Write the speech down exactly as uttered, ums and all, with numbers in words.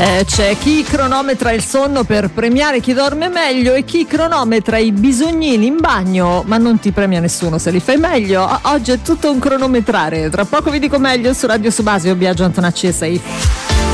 Eh, c'è chi cronometra il sonno per premiare chi dorme meglio e chi cronometra i bisognini in bagno, ma non ti premia nessuno se li fai meglio. O- oggi è tutto un cronometrare. Tra poco vi dico meglio su Radio Subasio. Biagio Antonacci e Saif.